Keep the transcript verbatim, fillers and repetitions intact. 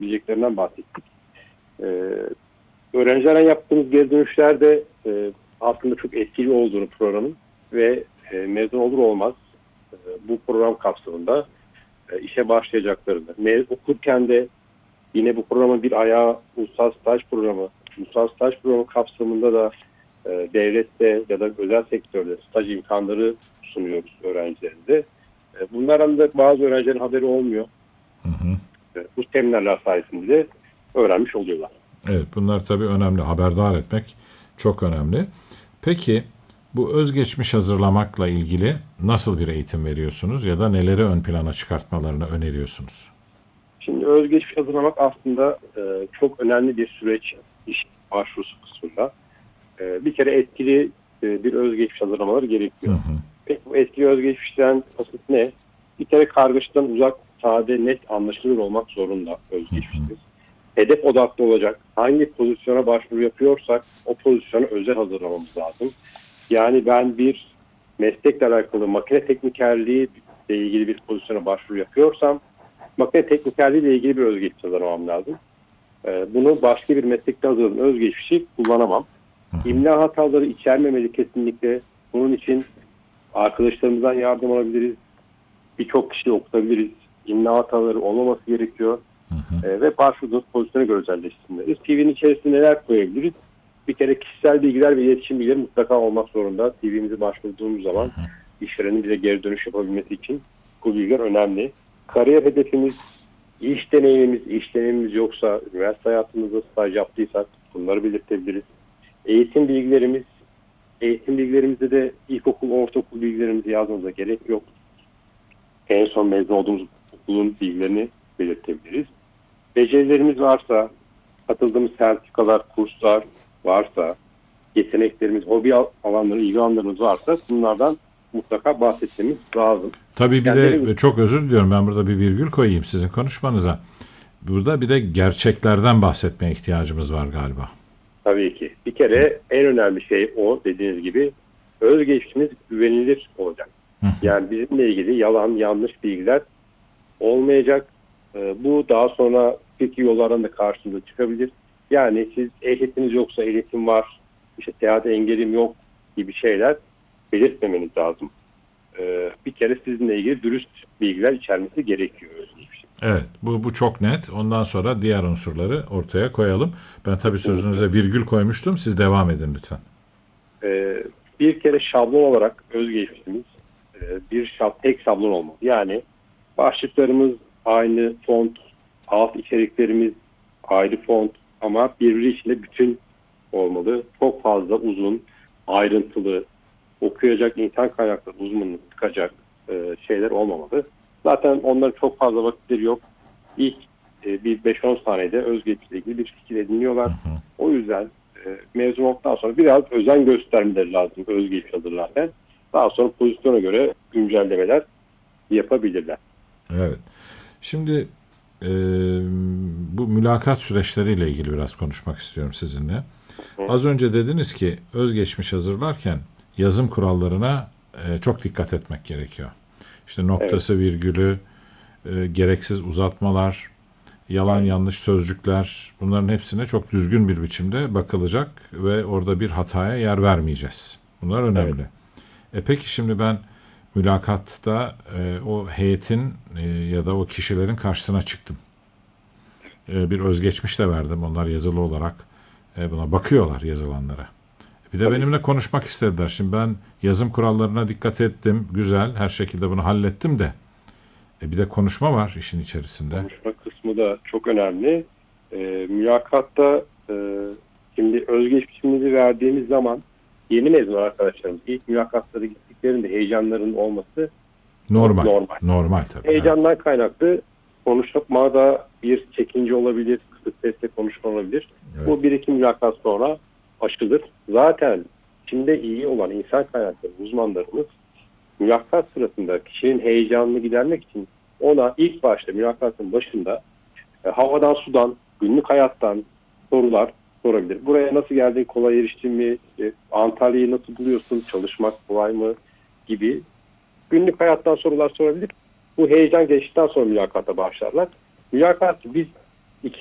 yapabileceklerinden bahsettik. E, öğrencilerden yaptığımız geri dönüşlerde e, aslında çok etkili olduğunu programın ve e, mezun olur olmaz e, bu program kapsamında e, işe başlayacaklarını, mez okurken de yine bu programın bir ayağı ulusal staj programı, ulusal staj programı kapsamında da e, devlette ya da özel sektörde staj imkanları sunuyoruz öğrencilerimize. E, bunlardan da bazı öğrencilerin haberi olmuyor. Hı hı. E, bu seminerler sayesinde öğrenmiş oluyorlar. Evet, bunlar tabii önemli. Haberdar etmek çok önemli. Peki bu özgeçmiş hazırlamakla ilgili nasıl bir eğitim veriyorsunuz ya da neleri ön plana çıkartmalarını öneriyorsunuz? Şimdi özgeçmiş hazırlamak aslında e, çok önemli bir süreç iş başvurusu kısmında. E, bir kere etkili e, bir özgeçmiş hazırlamaları gerekiyor. Hı hı. Peki bu etkili özgeçmişten kasıt ne? Bir kere kargaşadan uzak, sade, net, anlaşılır olmak zorunda özgeçmişimiz. Hedef odaklı olacak. Hangi pozisyona başvuru yapıyorsak o pozisyona özel hazırlamamız lazım. Yani ben bir meslekle alakalı makine teknikerliği ile ilgili bir pozisyona başvuru yapıyorsam makine teknikerliği ile ilgili bir özgeçmiş hazırlamam lazım. Ee, bunu başka bir meslekte hazırladığım özgeçmişi kullanamam. İmla hataları içermemeli kesinlikle. Bunun için arkadaşlarımızdan yardım alabiliriz. Birçok kişi okutabiliriz. İmla hataları olmaması gerekiyor. Hı hı. Ee, ve başvurduğumuz pozisyonu göre özelleştirmeliyiz. C V'nin içerisine neler koyabiliriz? Bir kere kişisel bilgiler ve iletişim bilgileri mutlaka olmak zorunda. C V'mizi başvurduğumuz zaman işverenin bize geri dönüş yapabilmesi için bu bilgiler önemli. Kariyer hedefimiz, iş deneyimimiz, iş deneyimimiz yoksa, üniversite hayatımızda staj yaptıysak bunları belirtebiliriz. Eğitim bilgilerimiz, eğitim bilgilerimizde de ilkokul, ortaokul bilgilerimizi yazmamıza gerek yok. En son mezun olduğumuz okulun bilgilerini belirtebiliriz. Becerilerimiz varsa, katıldığımız sertifikalar, kurslar varsa, yeteneklerimiz, hobi alanları, ilgi alanlarımız varsa bunlardan mutlaka bahsetmemiz lazım. Tabii bir Kendileri... de çok özür diliyorum, ben burada bir virgül koyayım sizin konuşmanıza. Burada bir de gerçeklerden bahsetmeye ihtiyacımız var galiba. Tabii ki. Bir kere en önemli şey o, dediğiniz gibi özgeçmişimiz güvenilir olacak. Yani bizimle ilgili yalan, yanlış bilgiler olmayacak. Bu daha sonra peki yollardan da karşınıza çıkabilir. Yani siz ehliyetiniz yoksa ehliyetim var, işte seyahat engelim yok gibi şeyler belirtmemeniz lazım. Bir kere sizinle ilgili dürüst bilgiler içermesi gerekiyor. Evet, bu, bu çok net. Ondan sonra diğer unsurları ortaya koyalım. Ben tabii sözünüze virgül koymuştum. Siz devam edin lütfen. Bir kere şablon olarak özgeçmişimiz bir şab tek şablon olmalı. Yani başlıklarımız aynı font, alt içeriklerimiz ayrı font ama birbiri içinde bütün olmalı. Çok fazla uzun, ayrıntılı, okuyacak insan kaynakları uzmanlığı çıkacak e, şeyler olmamalı. Zaten onların çok fazla vakitleri yok. İlk e, bir beş on saniyede özgeçmişle ilgili bir fikir ediniyorlar. Hı hı. O yüzden e, mezun olduktan sonra biraz özen göstermeleri lazım özgeçmiş hazırlarken. Daha sonra pozisyona göre güncellemeler yapabilirler. Evet. Şimdi e, bu mülakat süreçleriyle ilgili biraz konuşmak istiyorum sizinle. Hı. Az önce dediniz ki özgeçmiş hazırlarken yazım kurallarına e, çok dikkat etmek gerekiyor. İşte noktası, evet, virgülü, e, gereksiz uzatmalar, yalan Aynen. yanlış sözcükler, bunların hepsine çok düzgün bir biçimde bakılacak ve orada bir hataya yer vermeyeceğiz. Bunlar önemli. Evet. E peki şimdi ben mülakatta e, o heyetin e, ya da o kişilerin karşısına çıktım. E, bir özgeçmiş de verdim. Onlar yazılı olarak e, buna bakıyorlar, yazılanlara. Bir de Tabii. benimle konuşmak istediler. Şimdi ben yazım kurallarına dikkat ettim. Güzel, her şekilde bunu hallettim de. E, bir de konuşma var işin içerisinde. Konuşma kısmı da çok önemli. E, mülakatta e, şimdi özgeçmişimizi verdiğimiz zaman yeni mezun arkadaşlarımız ilk mülakatlara gittiklerinde heyecanların olması normal. Normal, normal tabii. Heyecandan evet. kaynaklı konuşmada bir çekince olabilir, kısık sesle konuşma olabilir. Evet. Bu bir iki mülakat sonra aşılır. Zaten içinde iyi olan insan kaynakları uzmanlarımız mülakat sırasında kişinin heyecanını gidermek için ona ilk başta mülakatın başında e, havadan sudan, günlük hayattan sorular sorabilir. Buraya nasıl geldin, kolay eriştin mi, e, Antalya'yı nasıl buluyorsun, çalışmak kolay mı gibi günlük hayattan sorular sorabilir. Bu heyecan geçtikten sonra mülakata başlarlar. Mülakat biz